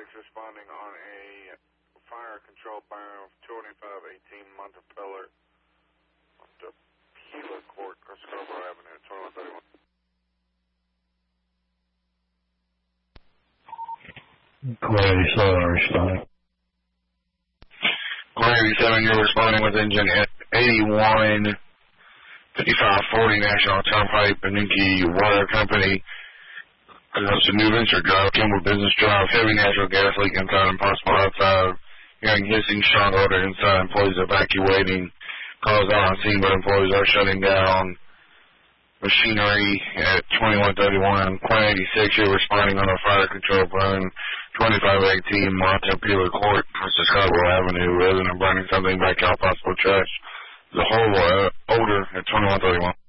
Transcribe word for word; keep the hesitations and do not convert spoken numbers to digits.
paramedics responding on a fire control burn of twenty-five eighteen Montpelier, Montpelier Court, Scarborough Avenue, twenty-one thirty-one. Core eighty-seven responding. Core eighty-seven, you're responding with engine eighty-one fifty-five forty National Turnpike, Panuki Water Company. It's a New Venture Drive, Kimball Business Drive, heavy natural gas leak inside and possible outside. Hearing hissing, strong odor inside, employees evacuating. Calls out on scene, but employees are shutting down machinery at twenty-one thirty-one. Core eighty-six, you're responding on a fire control burn, twenty-five eighteen Montpelier Court, Scarborough Avenue. Resident burning something back out, possible trash. The whole uh, odor at twenty-one thirty-one.